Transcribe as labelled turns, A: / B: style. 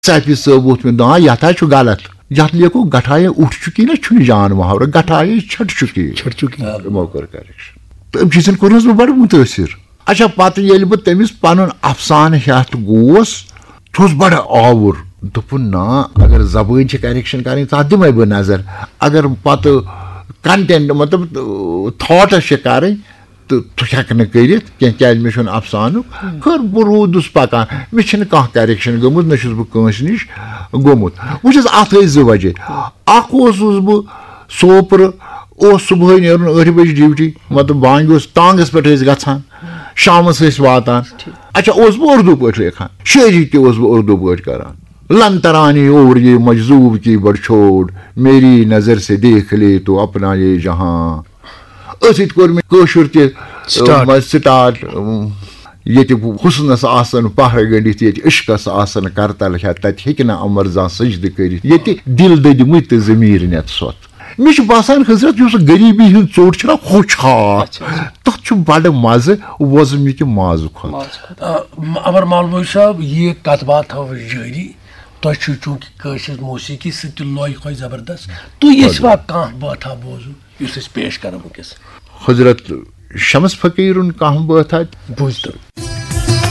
A: ثاپی صٲب ووت مےٚ دپان یتھ حظ چھُ غلط یتھ لیکھو گٹھایے اٹھ چُکی نا چھُنہٕ جان محاورٕ گٹھایے چھٹ چُکی تِمو کٔر کریکشن تٔمۍ چیٖزن کوٚرنس بہٕ بڑٕ مُتٲثر. اچھا پتہٕ ییٚلہِ بہٕ تٔمِس پنُن افسانہٕ ہٮ۪تھ گوس سُہ اوس بڑٕ آوُر دوٚپُن نا اگر زبٲنۍ چھِ کریکشن کرٕنۍ تتھ دِمے بہٕ نظر اگر پتہٕ کنٹینٹ مطلب تھاٹس چھِ کرٕنۍ تہٕ تُہۍ ہٮ۪کہٕ نہٕ کٔرِتھ کینٛہہ کیازِ مےٚ چھُنہٕ افسانُک خٲر بہٕ روٗدُس پکان مےٚ چھِنہٕ کانٛہہ کریکشن گٔمٕژ نہ چھُس بہٕ کٲنٛسہِ نِش گوٚمُت. وٕچھ حظ اتھ ٲسۍ 2 وجہ اکھ اوسُس بہٕ سوپرٕ اوس صبحٲے نیرُن 8 بجہِ ڈیوٹی مطلب بانگہِ اوس ٹانگس پٮ۪ٹھ ٲسۍ گژھان شامس ٲسۍ واتان. اچھا اوسُس بہٕ اردوٗ پٲٹھۍ لیکھان شٲعری تہِ اوسُس بہٕ اردوٗ پٲٹھۍ کران. لن ترانی اور یہ مجذوب کی بڑ چھوڑ میری نظر سے دیکھ لے تو اپنا یہ جہاں أتھۍ کوٚر مےٚ کٲشُر تہِ سٹارٹ ییٚتہِ حُسنس آسن پہرٕ گٔنڈِتھ ییٚتہِ عشقس آسن کرتل ہٮ۪تھ تتہِ ہیٚکہِ نہٕ امر زانٛہہ سجدٕ کٔرِتھ ییٚتہِ دل دٔدۍمٕتۍ تہٕ ضمیٖر نٮ۪ت سۄتھ. مےٚ چھُ باسان حضرت یُس غریٖبی ہُنٛد ژوٚٹ چھُنہ ہوٚچھ ہاکھ تتھ چھُ بڑٕ مزٕ وۄزمہِ کہِ مازٕ کھۄتہٕ.
B: امر مولوی صٲب یہ کتھ بات تھاو جٲری تۄہہِ چھُ چوٗنٛکہِ کٲشِر موسیٖقی سۭتۍ تہِ لوے ہۄے زبردست تُہۍ یژھوا کانٛہہ بٲتھا بوزُن یُس أسۍ پیش کرو وٕنکٮ۪س.
A: حضرت شمس فقیٖرُن کانٛہہ بٲتھا
B: بوٗزتو.